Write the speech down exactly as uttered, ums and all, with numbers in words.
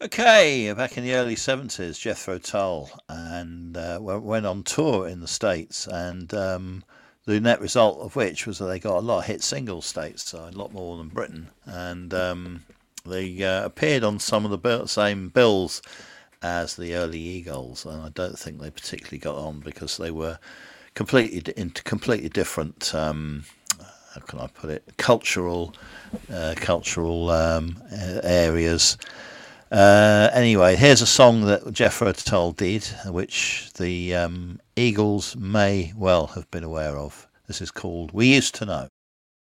Okay, back in the early seventies, Jethro Tull and uh, went on tour in the States, and um, the net result of which was that they got a lot of hit singles states, a lot more than Britain, and um, they uh, appeared on some of the bill- same bills as the early Eagles, and I don't think they particularly got on because they were completely into completely different. Um, how can I put it? Cultural, uh, cultural um, areas. Uh, anyway, here's a song that Jethro Tull did, which the um, Eagles may well have been aware of. This is called "We Used to Know."